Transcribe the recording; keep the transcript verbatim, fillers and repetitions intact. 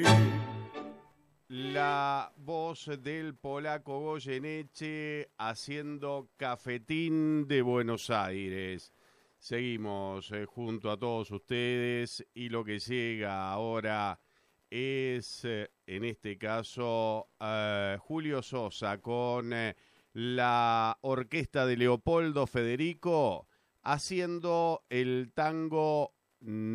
La voz del polaco Goyeneche haciendo Cafetín de Buenos Aires. Seguimos eh, junto a todos ustedes y lo que llega ahora es, eh, en este caso, eh, Julio Sosa con eh, la orquesta de Leopoldo Federico haciendo el tango